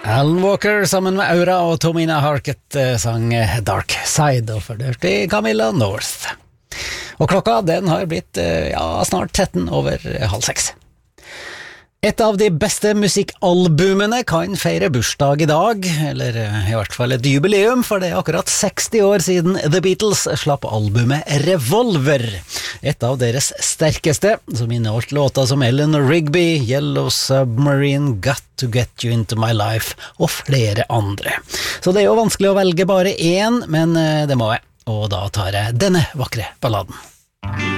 Alan Walker sammen med Aura og Tomina Harket sang Dark Side, og for det til Camilla North. Og klokka den har blitt snart 13:30. Et av de beste musikkalbumene kan feire bursdag i dag, eller i hvert fall et jubileum, for det er akkurat 60 år siden The Beatles slapp albumet Revolver. Et av deres sterkeste, som inneholdt låter som Eleanor Rigby, Yellow Submarine, Got to Get You Into My Life og flere andre. Så det er jo vanskelig å velge bare én, men det må jeg, og da tar jeg denne vakre balladen.